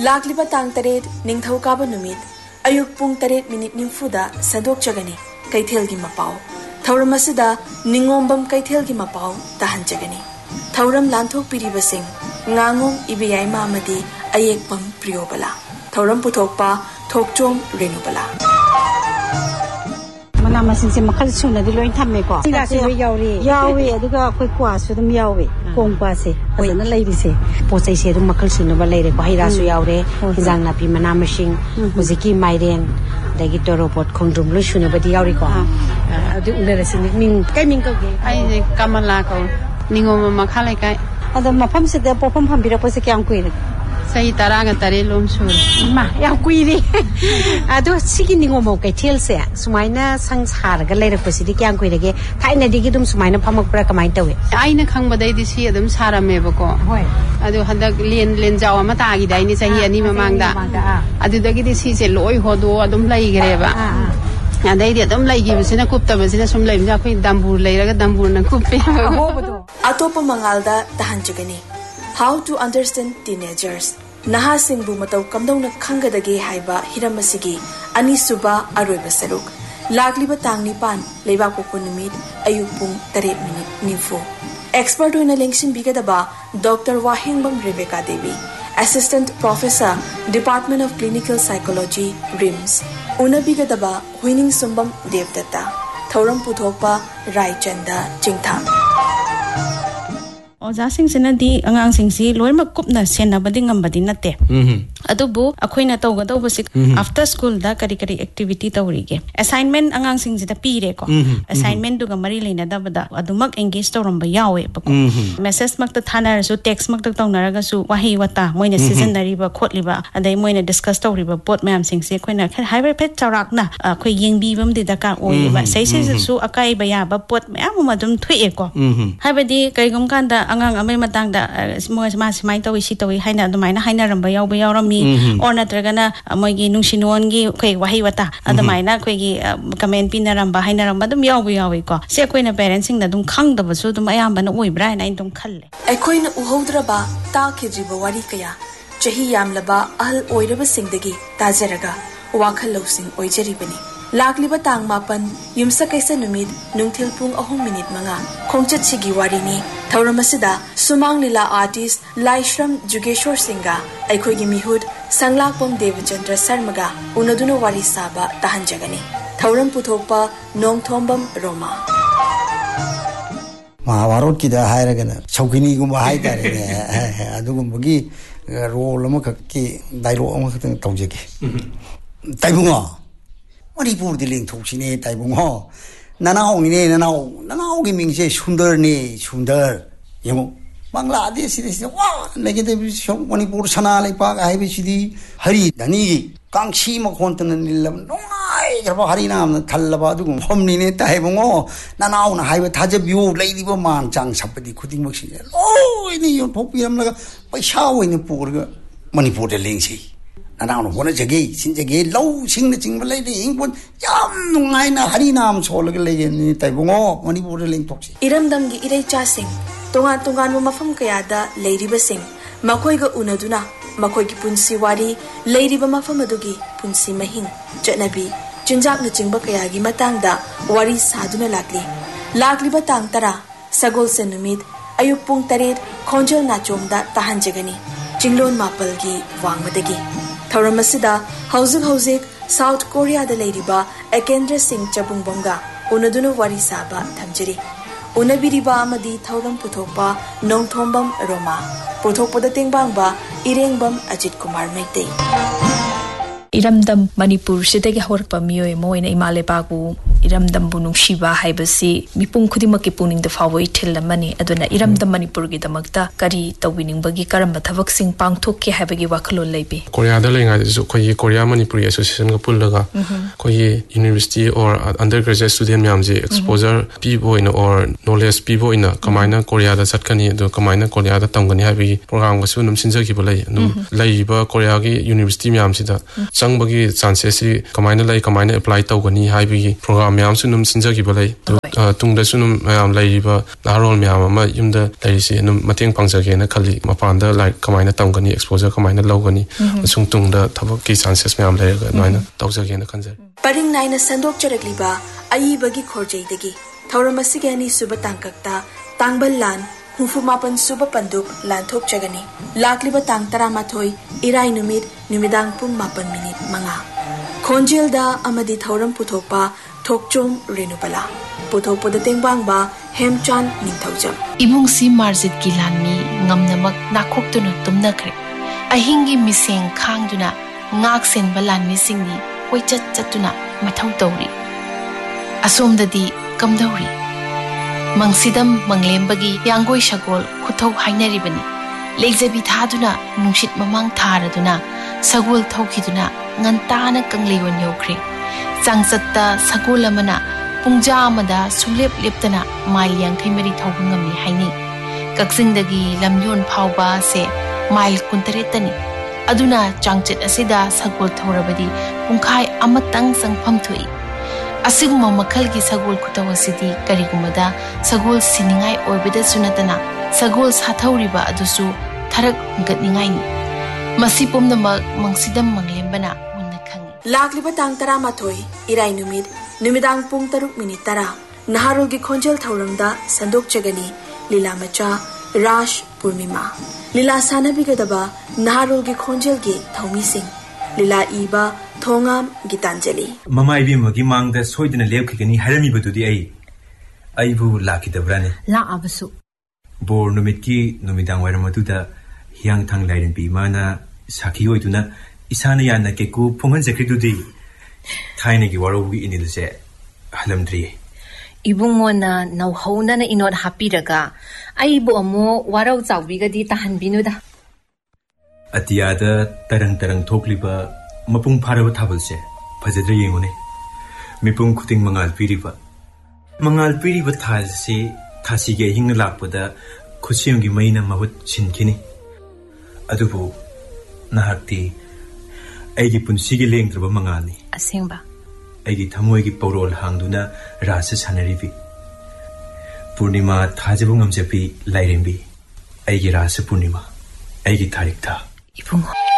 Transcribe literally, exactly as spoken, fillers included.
लाखलिबा Thang तरेट निंगथौकाबा नुमित अयुक Pung तरेट minute निम्फुदा सदोकचगनी कैथेलगी मपाव थौरम असिदा निंगोंबम कैथेलगी मपाव ताहंजगनी थौरम लांथोक पिरिबसिंग ngangung ibiyai mamadi ayekpam priyobala thauram puthokpa thokchom renubala mana masin se makhal suna di loin thamme ko sila se yawi yawi aduga khoi kwa su dum yawi kong pa se adana leiri se posai se dum makhal suna ba leire ko haira su yawre hijang na pi mana machine muziki mairen dagi torobot khongdum lo suna ba di yawri ko adu unara sin ming kai ming ko ge ai kamala ko ningoma makhalai kai ada mafam se de popam phambira pose kyam kuire sahi taraga tare lom sur ma ya kuire adu sigi ningo mo kai thel se sumaina sangsar ga leire pose di kyam kuire ge thaina digi dum sumaina phamak pra kamai tawe aina khangba dai di si adum sarame ba ko hoi adu hadak len len jaw ma ta gi dai ni sahi ani mamang da adu dagi di si se loi hodo adum lai gre ba adai di adum lai gi bisina kupta bisina sum lai ja khoi dambur leiraga dambur na kuppe atopa mangalda tahanjagani how to understand teenagers naha singbu matau kamdongna khangadage haiba hiramasigi ani suba aroiba saruk lagliba tangni pan leiba ko numit ayupung tare minute nifu expert oina lengsin bigadaba Doctor Wahingbam Rebecca Devi assistant professor department of clinical psychology RIMS unabigadaba huining sumbam devdatta thauram puthokpa Raichanda Chingtham oja sing sina di angang sing si loima kupna sena badi ngambadi nate adubu akhoina tawga tawba sik after school da kari kari activity tawrige assignment angang sing jida pire ko assignment duga mari leina da bada adumak engage tawramba yawe bako message mak ta thana su text mak ta tawnaraga su wahi wata moina seasonary ba khotliba adai moina discuss tawriba bot mayam sing si khoina kha hyper pet chawrak na khoi yengbi bam de dakar oi ba sai sai su akai ba ya ba bot mayam ma dum thuie ko habadi kaigum kanda angang amai matang da mo ma simai tawi si tawi haina adumaina haina ramba yaw ba yawrami or natragana moigi nungsinon gi khoi wahi wata adumaina khoi gi comment pina ramba haina ramba dum yaw ba yawi ko se khoina parents sing da dum khang da su dum ayam bana oi bra na dum khalle aikoina uhodraba ta khijriba wari kaya chahi yamlaba al oiraba singdagi tajaraga wakhal losing oijaribani लाखलिबा तांग मापन युमसा कैसा नुमित नुंगथिल पुंग अहुम minute मंगा खोंगचत सिगी वारिनी थौरमसिदा सुमांग लीला artist Laishram Jugeshwar सिंगा अखोगी मिहुद संगलाकपम देवचंद्र शर्मगा उनदुनो वारी साबा तहंजगनी थौरम पुथोकपा नोंगथोंबम रोमा महाभारत की दा हायरगना सौकिनी गुम हाय तारे अदुगुमगी रोल अमखकी डायलॉग अमखतंग तौजगे ताइबुंगा मणिपुर दिलिंग थोक्सिने ताइबुंगो ननाओंगिने ननाओ ननाओगी मिंगसे सुंदरने सुंदर यमो बांग्लादेश सिदे वा नेगेटिव शो मणिपुर सना लेपाक हाइबेसिदी हरि धनी कांक्षी मखोंतन निलम नोंगाय जब हरि नाम थल्लबा दुगुम हमनिने ताइबुंगो ननाओ ना हाइबे थाजबियो लेदिबो मान चांग सपदि खुदिंग मक्सि लोइनि यो थोपिरमलगा पैसा ओइने पुरगा मणिपुर दिलिंगसि ननाउन होना जगे सिन जगे लौ सिंग चिंग लेदे इंगबन याम नुंगाइना हरि नाम सोलग लेगे नि ताइबुंगो मणिपुर लिंग तोक्सि इरमदम गी इरै चा सिंग तोंगा तोंगान मफम कयादा लेरिबा सिंग मखोइगा उनदुना मखोइगी पुंसी वारी लेरिबा मफम अदुगी पुंसी महिंग चनबी चिंजाक न चिंगबा कयागी मतंगदा वारी सादुना लागली लागलिबा तांग तरा सगोल से नुमित अयुक पुंग तरेट खोंजल नाचोमदा तहंजगनी चिंगलोन मापलगी वांगमदगी थौरमसिदा हौजिक हौजिक साउथ कोरिया दा लेरिबा एकेंद्र सिंह चबुंगबोंगा उनदुनो वारी साबा थमजरी उनबिरिबा अमदी थौरम पुथोकपा नोंथोंबम रोमा पुथोकपदा तेंगबांगबा इरेंगबम अजित कुमार मैते इरमदम मणिपुर सिदगी हौरपा मियोय मोइना इमालेबागु इरमदम बुनुंगशिबा हाइबसी मिपुंग खुदिमकी पुनिंग द फावoi थिलमनी अदुना इरमदम मणिपुर गी दमकता करी तविनिंगबगी करम थबक सिंग पांगथोकके हाइबगी वाखलो लेबे कोरिया द लेंगा जो कोई कोरिया मणिपुर एसोसिएशन का पुलगा कोई यूनिवर्सिटी और अंडर ग्रेजुएट स्टूडेंट म्याम जे एक्सपोजर पीबो इन और नॉलेज पीबो इन कमाइना कोरिया द चटकनी दो कमाइना कोरिया द तंगनी हाइबगी प्रोग्राम गसु नुम सिंजगिबो लै नुम लैबा कोरिया गी यूनिवर्सिटी म्याम सिदा चंगबगी चांसेस कमाइना लै कमाइना अप्लाई तौगनी हाइबगी प्रोग्राम मैम से नुम सिंजा की बलाई तो तुंग दसु नुम मैम लाइबा नारोल मैम अमा युमदा लाइसी नुम मतेंग पांगजगे ना खाली मपानदा लाइक कमाइना तमगनी एक्सपोजर कमाइना लौगनी असुंग तुंगदा थबक की चांसेस मैम लाइगा नोइना तौजगे ना खंजे परिंग नाइना संदोक चरकलिबा अयिबगी खोरजैदगी थौरमसिगे अनि सुब तांकक्ता तांगबल लान हुफु मापन सुब पंदुक लांथोक जगनी लाकलिबा तांग तरामाथोई इराई नुमित नुमिदांग पुंग मापन मिनिट मंगा खोंजेलदा अमदी थौरम पुथोकपा थोकचोम रेनुबला पुथोकपद तेंगबांगबा हेमचान निंथौजम इमुंगसी मार्जित की लानमी ngamnamak नाखोक्तुना तुमनखरे अहिंगी मिसेंग खांगदुना ngak senba lanmi singni koichat chatuna mathau tawri asomdadi kamdawri mangsidam manglembagi yangoi sagol khuthau hainaribani lekjabi thaduna nungsit mamang tharaduna sagol thaukhiduna ngantana kangleiwan yokre changchatta sagol amana pungja amada sulep leptana mail yangthai mari thawngami haini kaksingdagi lamyon phawba se mail kuntaretani aduna changchet asida sagol thorabadi pungkhai amatang sangpham thui asiguma makhal gi sagol khutawasidi karigumada sagol siningai oibeda sunatana sagol sathawriba adusu tharak gatningai ni masi pomna mangsidam manglembana munna khangi lakliba tang tara mathoi irai numit numidang pung taruk minit tara naharol gi khonjel thauramda sandok chagani lila macha rash purnima lila sanabigadaba naharol gi khonjel gi thaumi sing lila iba thongam gitanjali mamai bi magi mangda soidina lepkhigani harami badudi ai ai bu lakidabrane la abasu bor numit ki numidang waramatuda hiang thang lairin bi mana sakhi oiduna isana yana ke ku phongan jakridudi thaina gi warogi inilse halamdri ibungona nau hauna na inot happy raga ai bu amo warau chawbi ga di tahan binuda atiyada tarang tarang thokliba mapung pharaba thabalse phajadra yengone mipung khuting mangal piriba mangal piriba thalse thasi ge hingna lakpada khusim gi maina mahut chinkhini adubu nahakti aigi punsi gi lengdraba mangalni asengba aigi thamoi gi porol hangduna rasa sanaribi purnima thajabu ngamjapi lairembi aigi rasa purnima aigi tarik tha ibungo